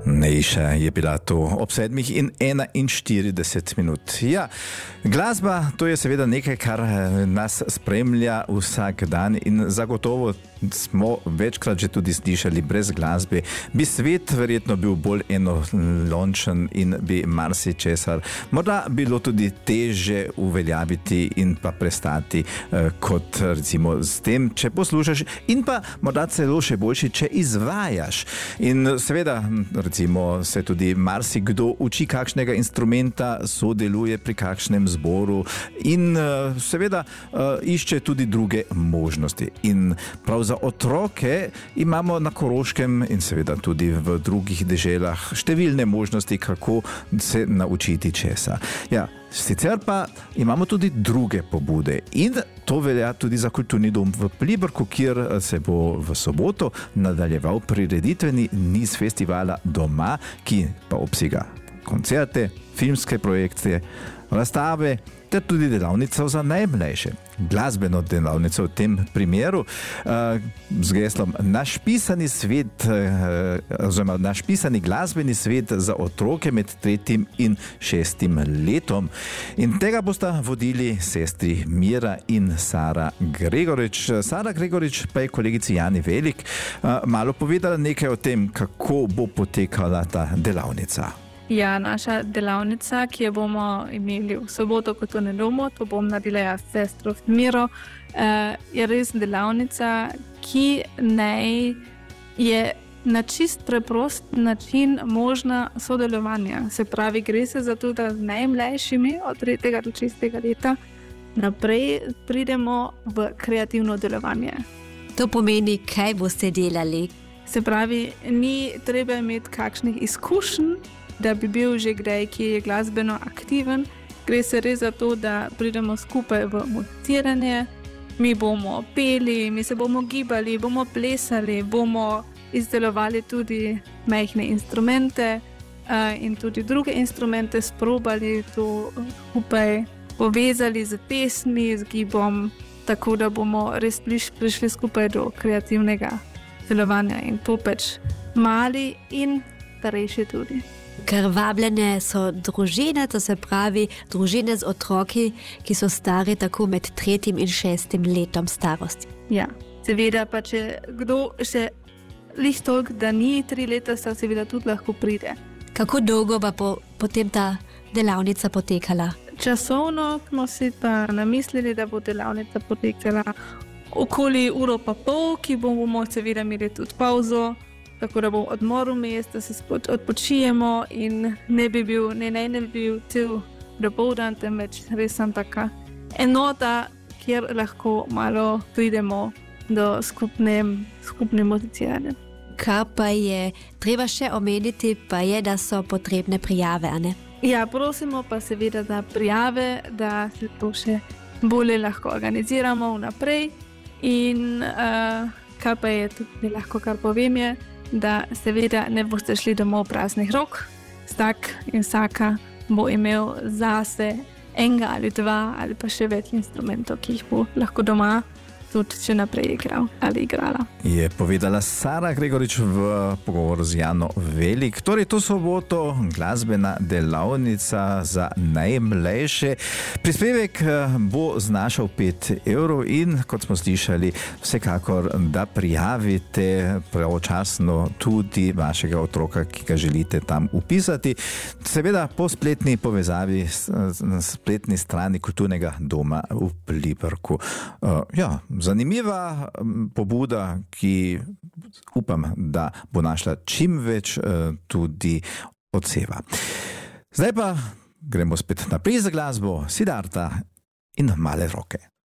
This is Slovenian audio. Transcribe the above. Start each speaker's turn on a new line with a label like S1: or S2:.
S1: Nejša je bila to ob 7:41. Ja, glasba, to je seveda nekaj, kar nas spremlja vsak dan in zagotovo smo večkrat že tudi slišali, brez glasbe bi svet verjetno bil bolj enolončen in bi marsičesar morda bilo tudi teže uveljaviti in pa prestati kot recimo s tem, če poslušaš in pa morda celo še boljši, če izvajaš. In seveda recimo se tudi marsikdo uči kakšnega instrumenta, sodeluje pri kakšnem zboru in seveda išče tudi druge možnosti. In prav za otroke imamo na Koroškem in seveda tudi v drugih deželah številne možnosti, kako se naučiti česa. Ja, sicer pa imamo tudi druge pobude in to velja tudi za kulturni dom v Pliberku, kjer se bo v soboto nadaljeval prireditveni niz festivala Doma, ki pa obsega koncerte, filmske projekcije, razstave ter tudi delavnico za najmlajše. Glasbeno delavnico v tem primeru z geslom Naš pisani svet, oziroma Naš pisani glasbeni svet za otroke med 3. in 6. letom. In tega bosta vodili sestri Mira in Sara Gregorič. Sara Gregorič pa je kolegici Jani Velik malo povedala nekaj o tem, kako bo potekala ta delavnica.
S2: Ja, naša delavnica, ki jo bomo imeli v soboto kot v nedomu, to bom naredila ja s sestro Miro, je res delavnica, ki naj je na čist preprost način možna sodelovanja. Se pravi, gre se za to, da z najmlajšimi od 3. do 6. leta naprej pridemo v kreativno delovanje.
S3: To pomeni, kaj boste delali?
S2: Se pravi, ni treba imeti kakšnih izkušenj, da bi bil že kdaj, ki je glasbeno aktiven. Gre se res za to, da pridemo skupaj v muziciranje. Mi bomo peli, mi se bomo gibali, bomo plesali, bomo izdelovali tudi majhne instrumente in tudi druge instrumente sprobali to skupaj povezali z pesmi, z gibom, tako da bomo res prišli skupaj do kreativnega delovanja in to pač mali in starejši tudi.
S3: Ker vabljene so družine, to se pravi družine z otroki, ki so stari tako med 3. in 6. letom starosti.
S2: Ja, seveda pa če kdo še lih toliko, da ni 3 leta, seveda tudi lahko pride.
S3: Kako dolgo pa potem ta delavnica potekala?
S2: Časovno smo si pa namislili, da bo delavnica potekala okoli 1,5 ure, ki bomo seveda imeli tudi pauzo, tako da bo odmor vmes, da se odpočijemo in ne bi bil cel dopoldan, temveč res sem taka enota, kjer lahko malo pridemo do skupne muziciranja.
S3: Kar pa je treba še omeniti, pa je, da so potrebne prijave, a ne?
S2: Ja, prosimo pa seveda za prijave, da se to še bolje lahko organiziramo vnaprej in kar pa je tudi lahko, kar povem je, da seveda ne boste šli domov praznih rok. Vsak in vsaka bo imel zase enega ali dva ali pa še več instrumentov, ki jih bo lahko doma tudi še naprej igral ali igrala.
S1: Je povedala Sara Gregorič v pogovoru z Jano Velik. Torej, to soboto glasbena delavnica za najmlajše. Prispevek bo znašal 5 evrov in, kot smo slišali, vsekakor, da prijavite pravočasno tudi vašega otroka, ki ga želite tam upisati. Seveda po spletni povezavi na spletni strani kulturnega doma v Pliberku. Zanimiva pobuda, ki upam, da bo našla čim več tudi odseva. Zdaj pa gremo spet naprej za glasbo Siddharta in Male roke.